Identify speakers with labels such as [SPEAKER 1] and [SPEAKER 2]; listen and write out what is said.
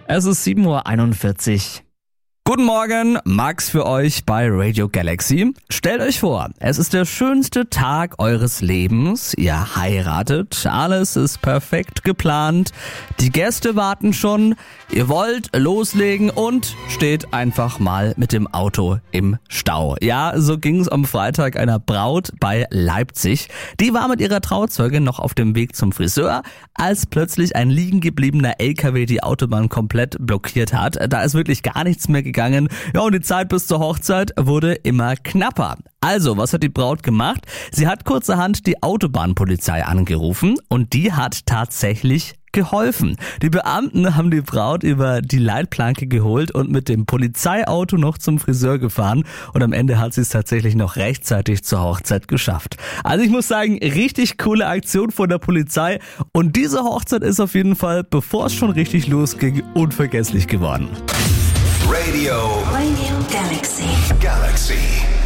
[SPEAKER 1] Es ist 7:41 Uhr. Guten Morgen, Max für euch bei Radio Galaxy. Stellt euch vor, es ist der schönste Tag eures Lebens. Ihr heiratet, alles ist perfekt geplant. Die Gäste warten schon. Ihr wollt loslegen und steht einfach mal mit dem Auto im Stau. Ja, so ging es am Freitag einer Braut bei Leipzig. Die war mit ihrer Trauzeugin noch auf dem Weg zum Friseur, als plötzlich ein liegen gebliebener LKW die Autobahn komplett blockiert hat. Da ist wirklich gar nichts mehr gegangen. Ja, und die Zeit bis zur Hochzeit wurde immer knapper. Also, was hat die Braut gemacht? Sie hat kurzerhand die Autobahnpolizei angerufen und die hat tatsächlich geholfen. Die Beamten haben die Braut über die Leitplanke geholt und mit dem Polizeiauto noch zum Friseur gefahren und am Ende hat sie es tatsächlich noch rechtzeitig zur Hochzeit geschafft. Also ich muss sagen, richtig coole Aktion von der Polizei und diese Hochzeit ist auf jeden Fall, bevor es schon richtig losging, unvergesslich geworden.
[SPEAKER 2] Radio Galaxy.